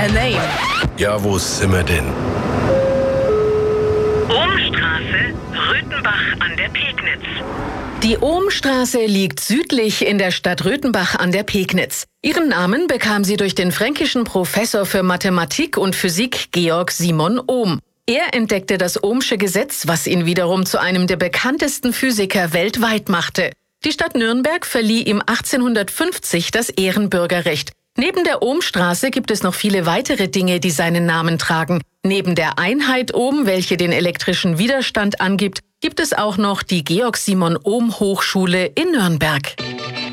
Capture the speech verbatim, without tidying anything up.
a name. Ja, wo sind wir denn? Ohmstraße, Röthenbach an der Pegnitz. Die Ohmstraße liegt südlich in der Stadt Röthenbach an der Pegnitz. Ihren Namen bekam sie durch den fränkischen Professor für Mathematik und Physik Georg Simon Ohm. Er entdeckte das Ohmsche Gesetz, was ihn wiederum zu einem der bekanntesten Physiker weltweit machte. Die Stadt Nürnberg verlieh ihm achtzehnhundertfünfzig das Ehrenbürgerrecht. Neben der Ohmstraße gibt es noch viele weitere Dinge, die seinen Namen tragen. Neben der Einheit Ohm, welche den elektrischen Widerstand angibt, gibt es auch noch die Georg Simon Ohm Hochschule in Nürnberg.